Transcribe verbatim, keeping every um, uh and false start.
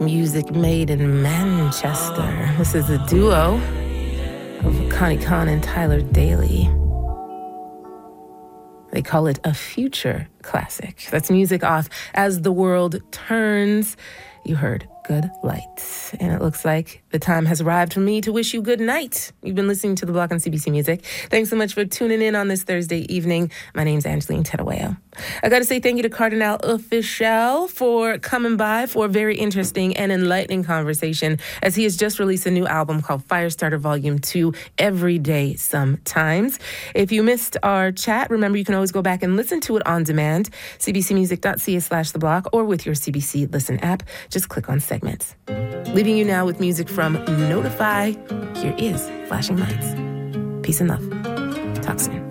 music made in Manchester. This is a duo of Connie Khan and Tyler Daly. They call it a future classic. That's music off As the World Turns. You heard Good Light. And it looks like the time has arrived for me to wish you good night. You've been listening to The Block on C B C Music. Thanks so much for tuning in on this Thursday evening. My name's Angeline Tedaweo. I got to say thank you to Cardinal Offishall for coming by for a very interesting and enlightening conversation, as he has just released a new album called Firestarter Volume two, Every Day Sometimes. If you missed our chat, remember you can always go back and listen to it on demand, cbcmusic.ca slash the block, or with your C B C Listen app. Just click on segments. Leaving you now with music from Notify. Here is Flashing Lights. Peace and love. Talk soon.